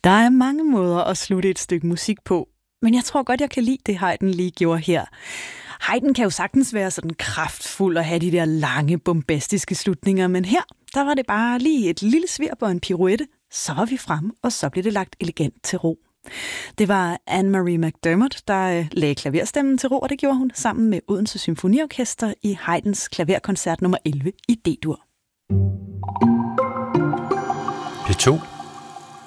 Der er mange måder at slutte et stykke musik på, men jeg tror godt, jeg kan lide det, Haydn lige gjorde her. Haydn kan jo sagtens være sådan kraftfuld og have de der lange, bombastiske slutninger, men her, der var det bare lige et lille svirp og en pirouette, så var vi fremme, og så blev det lagt elegant til ro. Det var Anne-Marie McDermott, der lagde klaverstemmen til ro, og det gjorde hun sammen med Odense Symfoniorkester i Haydns klaverkoncert nummer 11 i D-dur. P2